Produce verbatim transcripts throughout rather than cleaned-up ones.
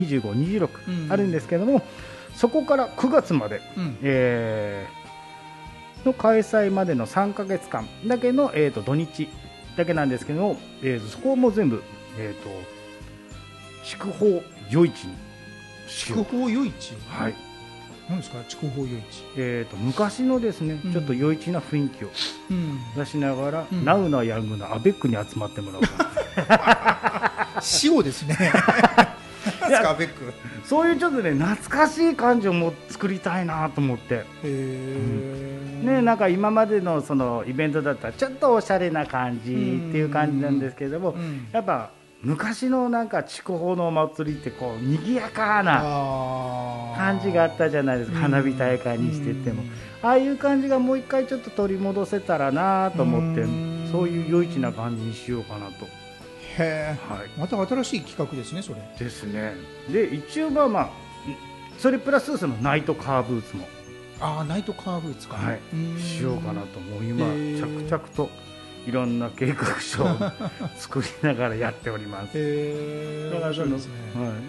にじゅうご、にじゅうろくあるんですけども、うん、そこからくがつまで、うん、えー、の開催までのさんかげつかんだけの、えー、と土日だけなんですけども、えー、そこも全部、えー、と筑豊夜市に筑豊夜市、 はい、 何ですか筑豊夜市、 えー、と昔のですね、うん、ちょっと夜市な雰囲気を出しながら、うん、ナウなヤングなアベックに集まってもらおうかな塩ですねアベック、 そういうちょっとね懐かしい感じをも作りたいなと思って、へー、うん、ね、なんか今までのそのイベントだったらちょっとおしゃれな感じっていう感じなんですけども、うん、やっぱ昔のなんか筑豊のお祭りってこう賑やかな感じがあったじゃないですか、花火大会にしてても、ああいう感じがもう一回ちょっと取り戻せたらなと思って、そういう夜市な感じにしようかなと。 へー、はい、また新しい企画ですね、それですね。で一応はまあそれプラスそのナイトカーブーツも、 ああナイトカーブーツか、 はい、しようかなと思う。今着々といろんな計画書を作りながらやっております。 へー、だからその、 はい、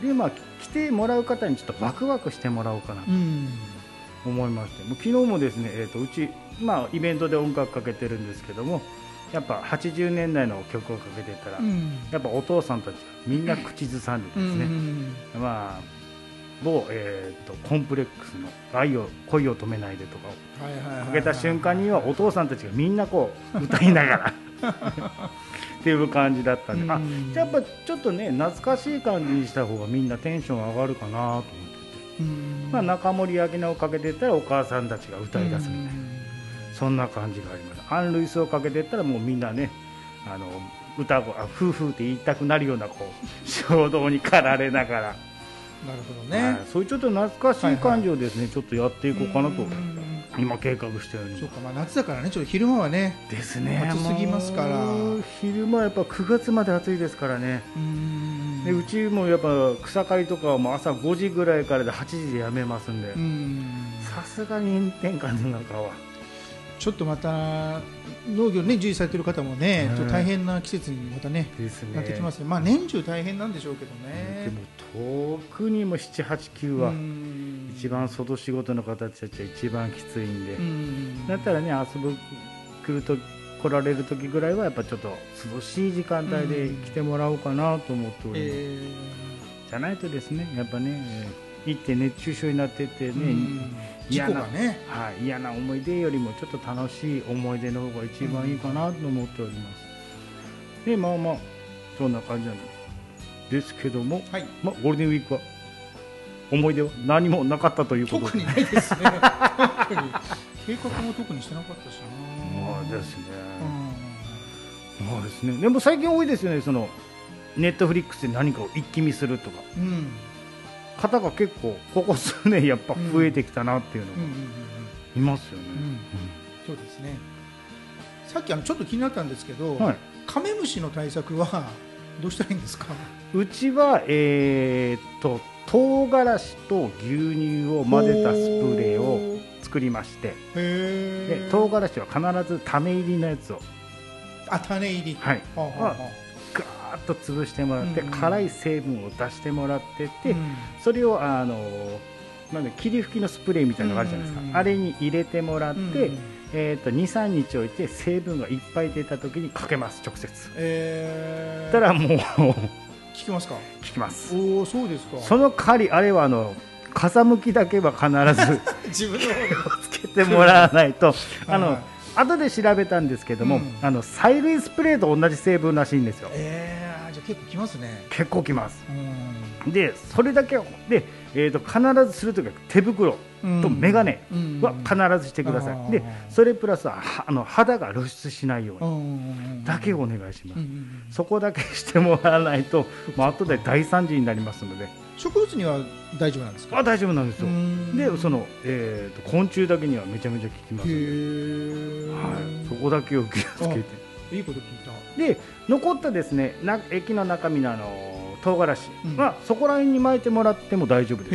でまあ来てもらう方にちょっとワクワクしてもらおうかなと思いまして、もう昨日もですね、えー、とうち、まあ、イベントで音楽かけてるんですけども、やっぱはちじゅうねんだいの曲をかけてたら、うん、やっぱお父さんたちがみんな口ずさんでですね、うんうん、まあ某、えー、とコンプレックスの愛を恋を止めないでとかをかけた瞬間にはお父さんたちがみんなこう歌いながらっていう感じだったんで、うん、あじゃあやっぱちょっとね懐かしい感じにした方がみんなテンション上がるかなと思ってて、うん、まあ、中森明菜をかけてたらお母さんたちが歌い出すみたいな、うん、そんな感じがあります。アン・ルイスをかけていったらもうみんなね、あの歌を夫婦って言いたくなるようなこう衝動に駆られながら、なるほどね、はい、 そういうちょっと懐かしい感じをですね、はいはい、ちょっとやっていこうかなと今計画してるんで。 そうか、まあ、夏だからね、ちょっと昼間はねですね、 暑すぎますから、 昼間やっぱくがつまで暑いですからね。うん、でうちもやっぱ草刈りとかはもう朝ごじぐらいからではちじでやめますんで、さすがに炎天下の中はちょっとまた農業ね従事されている方もね、ちょっと大変な季節にまたねなってきますね。まあ年中大変なんでしょうけどね。 でも遠くにもなな、はち、きゅうは一番外仕事の方たちは一番きついんで、んだったらね遊ぶ来ると来られる時ぐらいはやっぱちょっと涼しい時間帯で来てもらおうかなと思っております、えー、じゃないとですねやっぱね行って熱中症になってってね、 嫌な、ね、 はい、嫌な思い出よりもちょっと楽しい思い出の方が一番いいかなと思っております、うん、でまあまあそんな感じなんですけども、はい、まあ、ゴールデンウィークは思い出は何もなかったということで特にないですね計画も特にしてなかったしな。 まあですね、うん、まあですね。でも最近多いですよね、そのネットフリックスで何かを一気見するとか、うん、方が結構ここ数年やっぱ増えてきたなっていうのがいますよね。 そうですね。さっきあのちょっと気になったんですけど、はい、カメムシの対策はどうしたらいいんですか？ うちはえー、っと唐辛子と牛乳を混ぜたスプレーを作りまして、で唐辛子は必ず種入りのやつを、 あ、種入り、 はい、はあはあ、ガーッと潰してもらって、うんうん、辛い成分を出してもらってて、うん、それをあのなんで霧吹きのスプレーみたいなのがあるじゃないですか、うんうん、あれに入れてもらって、うんうん、えー、とに、さんにち置いて成分がいっぱい出た時にかけます、直接。えー、たらもう効きますか？効きます。 おー、そうですか。 その代わりあれはあの風向きだけは必ず自分の方でつけてもらわないとあの、はいはい、後で調べたんですけども、うん、あの催涙スプレーと同じ成分らしいんですよ。 えー、じゃあ結構きますね。 結構きます。でそれだけで、えー、と必ずするときは手袋と眼鏡は必ずしてください、うんうん、でそれプラスはあの肌が露出しないようにだけお願いします、うんうん、そこだけしてもらわないと、まあ後で大惨事になりますので。 植物には大丈夫なんですか？ あ、大丈夫なんですよ。でその、えー、と昆虫だけにはめちゃめちゃ効きますので、はい、そこだけを気をつけて。 いいこと聞いた。 で残ったですねな液の中身のあの唐辛子は、うん、そこら辺に巻いてもらっても大丈夫です。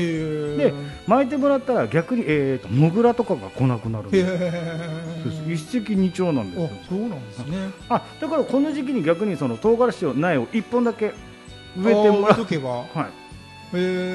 で巻いてもらったら逆に、えー、とモグラとかが来なくなるんで、一石二鳥なんですよ。 そうなんですね。 あ、だからこの時期に逆にその唐辛子の苗をいっぽんだけ植えてもらうとけば、はい、 えー